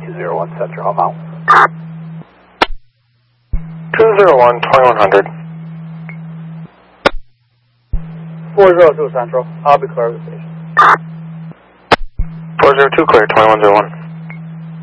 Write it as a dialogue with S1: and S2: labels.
S1: 201 Central, home out.
S2: 201, 2100.
S1: 402 Central, I'll be clear of the station.
S2: 402 clear, 2101.